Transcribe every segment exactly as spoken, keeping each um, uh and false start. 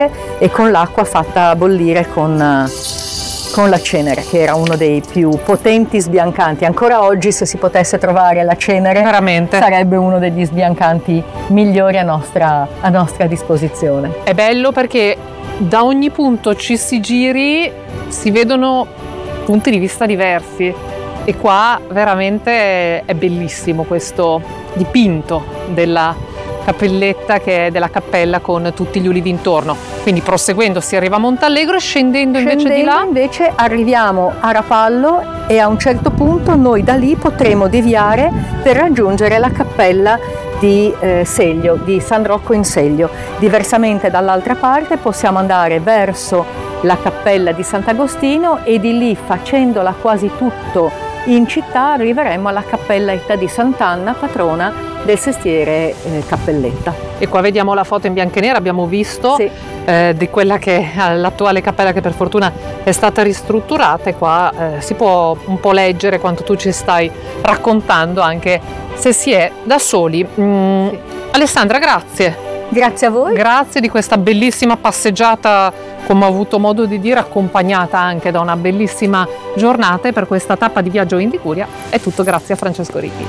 e con l'acqua fatta bollire con, con la cenere, che era uno dei più potenti sbiancanti. Ancora oggi, se si potesse trovare la cenere, veramente sarebbe uno degli sbiancanti migliori a nostra, a nostra disposizione. È bello perché da ogni punto ci si giri si vedono punti di vista diversi, e qua veramente è bellissimo questo dipinto della cappelletta, che è della cappella con tutti gli ulivi intorno. Quindi proseguendo si arriva a Montallegro e scendendo, scendendo invece di là invece arriviamo a Rapallo, e a un certo punto noi da lì potremo deviare per raggiungere la cappella di eh, Seglio, di San Rocco in Seglio. Diversamente dall'altra parte possiamo andare verso la cappella di Sant'Agostino, e di lì, facendola quasi tutto in città, arriveremo alla cappelletta di Sant'Anna, patrona del sestiere eh, Cappelletta. E qua vediamo la foto in bianco e nero, abbiamo visto sì. eh, di quella che è l'attuale cappella, che per fortuna è stata ristrutturata, e qua eh, si può un po' leggere quanto tu ci stai raccontando, anche se si è da soli. Mm, sì. Alessandra, grazie. Grazie a voi. Grazie di questa bellissima passeggiata, come ho avuto modo di dire, accompagnata anche da una bellissima giornata, e per questa tappa di viaggio in Liguria è tutto, grazie a Francesco Righi.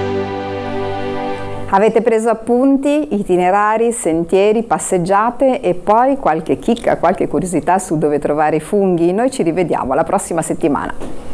Avete preso appunti, itinerari, sentieri, passeggiate e poi qualche chicca, qualche curiosità su dove trovare i funghi? Noi ci rivediamo la prossima settimana.